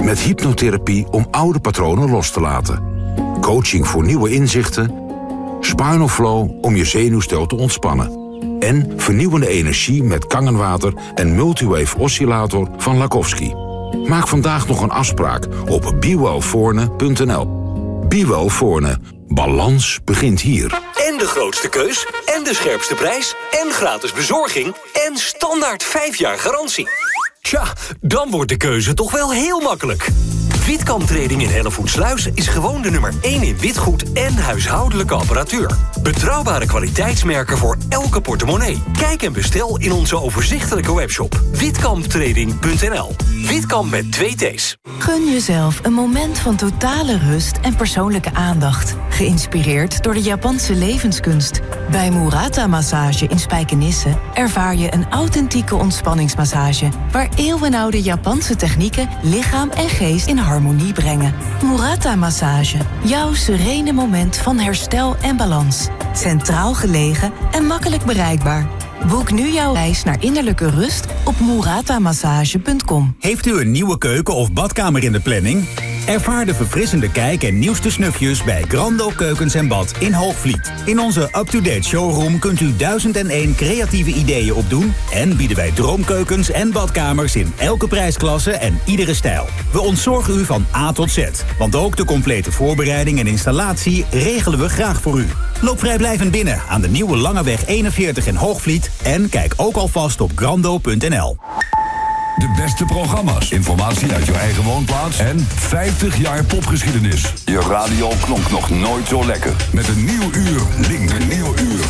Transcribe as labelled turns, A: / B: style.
A: Met hypnotherapie om oude patronen los te laten. Coaching voor nieuwe inzichten. Spinal Flow om je zenuwstel te ontspannen. En vernieuwende energie met kangenwater en multiwave oscillator van Lakowski. Maak vandaag nog een afspraak op bewellforne.nl. Be Well Forne. Balans begint hier.
B: En de grootste keus, en de scherpste prijs, en gratis bezorging, en standaard 5 jaar garantie. Tja, dan wordt de keuze toch wel heel makkelijk. Witkamp Trading in Hellevoetsluis is gewoon de nummer 1 in witgoed en huishoudelijke apparatuur. Betrouwbare kwaliteitsmerken voor elke portemonnee. Kijk en bestel in onze overzichtelijke webshop. Witkamptrading.nl. Witkamp met 2 T's.
C: Gun jezelf een moment van totale rust en persoonlijke aandacht. Geïnspireerd door de Japanse levenskunst. Bij Murata Massage in Spijkenisse ervaar je een authentieke ontspanningsmassage, waar eeuwenoude Japanse technieken lichaam en geest in harmonie brengen. Murata Massage, jouw serene moment van herstel en balans. Centraal gelegen en makkelijk bereikbaar. Boek nu jouw reis naar innerlijke rust op muratamassage.com.
D: Heeft u een nieuwe keuken of badkamer in de planning? Ervaar de verfrissende kijk en nieuwste snufjes bij Grando Keukens en Bad in Hoogvliet. In onze up-to-date showroom kunt u 1001 creatieve ideeën opdoen en bieden wij droomkeukens en badkamers in elke prijsklasse en iedere stijl. We ontzorgen u van A tot Z, want ook de complete voorbereiding en installatie regelen we graag voor u. Loop vrijblijvend binnen aan de nieuwe Langeweg 41 in Hoogvliet en kijk ook alvast op grando.nl.
E: De beste programma's, informatie uit jouw eigen woonplaats en 50 jaar popgeschiedenis.
F: Je radio klonk nog nooit zo lekker.
E: Met een nieuw uur, Link. Een nieuw uur.